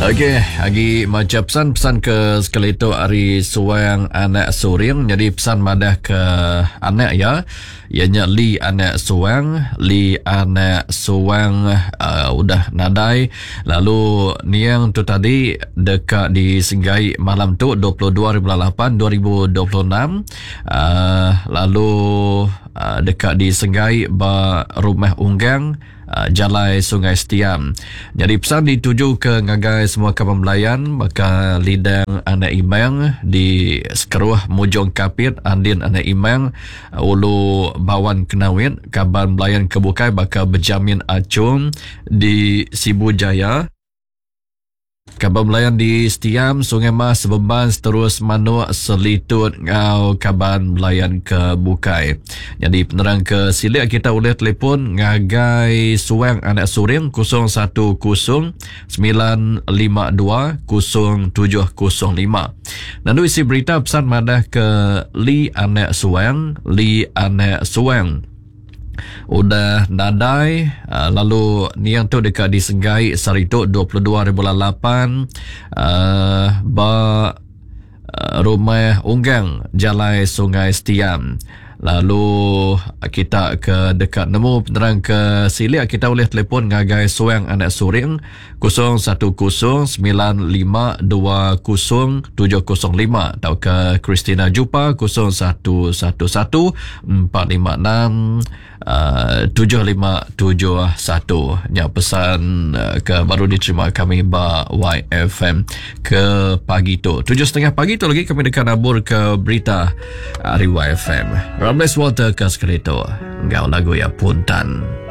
Okey, lagi macam pesan ke sekali tu hari suang anak suring. Jadi pesan madah ke anak ya. Ianya Li anak suang, udah nadai. Lalu niang tu tadi dekat di Senggai malam tu 22/8/2026. Lalu dekat di Senggai rumah Unggang, Jalai Sungai Setiam. Jadi pesan dituju ke ngagai semua kawan belayan, maka lidang anak imang di Sekeruh Mujong Kapit, Andin anak imang ulu bawan kenawin kaban belayan kebukai bakal berjamin acung di Sibu Jaya. Kabar melayan di Setiam, Sungai Mas, Beban, terus Manuk, Selitut, ngau kaban melayan ke Bukai. Jadi penerang ke Silik kita boleh telefon ngagai suang anak suring 01-952-0705. Nanti isi berita pesan madah ke Li anak suang, udah nadai. Lalu ni yang tu dekat di Senggai Sarituk 22/8, rumah Unggang, Jalai Sungai Setiam. Lalu kita ke dekat nemu penerang ke Silik, kita boleh telefon ngagai suang anak suring 01-952-0705 atau ke Christina Jupa 0111-456-7571. Yang pesan ke baru diterima kami YFM ke pagi tu 7.30 pagi tu lagi kami dekat nabur ke berita hari YFM. Ramles Walter ke sekali tu. Engkau lagu ya puntan.